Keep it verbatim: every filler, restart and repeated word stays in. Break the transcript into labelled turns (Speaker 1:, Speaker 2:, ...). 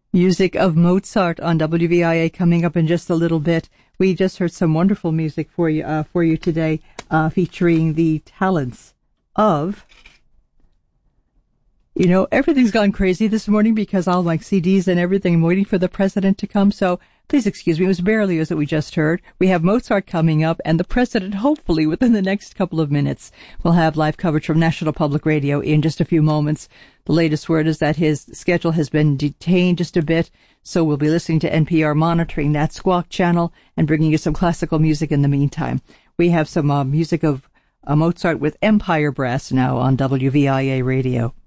Speaker 1: Music of Mozart on W V I A coming up in just a little bit. We just heard some wonderful music for you uh, for you today, uh, featuring the talents of. You know, everything's gone crazy this morning because all my C Ds and everything, I'm waiting for the president to come. So please excuse me. It was Berlioz that we just heard. We have Mozart coming up, and the president, hopefully within the next couple of minutes. We'll have live coverage from National Public Radio in just a few moments. The latest word is that his schedule has been detained just a bit, so we'll be listening to N P R, monitoring that Squawk channel and bringing you some classical music in the meantime. We have some uh, music of uh, Mozart with Empire Brass now on W V I A Radio.